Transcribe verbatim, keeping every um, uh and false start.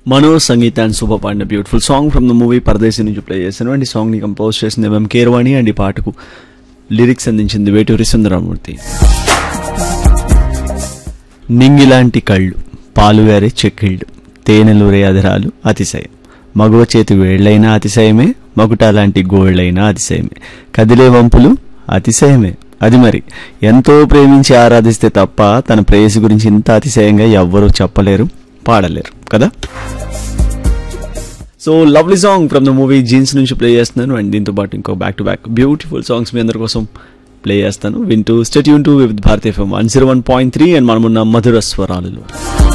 Manoj Sangeetha and super పాడిన beautiful song from the movie పరదేశీ నుంచి play చేశాను అండ్ ఈ సాంగ్ ని కంపోజ్ చేసింది ఎం కీరవాణి అండ్ ఈ పాటకు లిరిక్స్ అందించింది వేటూరి సుందరమూర్తి. నింగిలాంటి కళ్ళు పాలుగారే చెక్కిళ్ళు తేనెలూరే అధరాలు అతిశయం మగువ చేతి వేళ్లైనా అతిశయమే మగుటాలాంటి గోళ్లైనా అతిశయమే కదిలే వంపులు అతిశయమే. అది మరి ఎంతో ప్రేమించి ఆరాధిస్తే తప్ప తన ప్రేయసి గురించి ఇంత అతిశయంగా ఎవ్వరూ చెప్పలేరు పాడలేరు కదా. So lovely song from the movie jeans నుంచి ప్లే చేస్తున్నాను అండ్ దీంతో పాటు ఇంకో back to back beautiful songs మీ అందరి కోసం ప్లే చేస్తాను. వింటూ stay tune to with Bharati FM one zero one point three and మనమున్న మధుర స్వరాలలో.